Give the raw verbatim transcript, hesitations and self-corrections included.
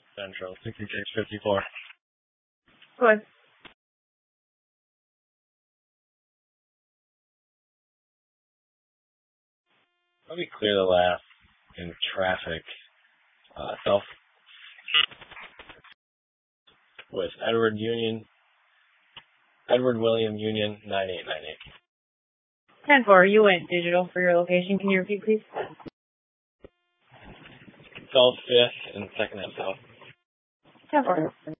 Central, sixty-six fifty-four. Go ahead. Let me clear the last in traffic. Uh, self with Edward Union, Edward William Union, nine eight nine eight. ten four, you went digital for your location. Can you repeat, please? South fifth and second at South. ten four.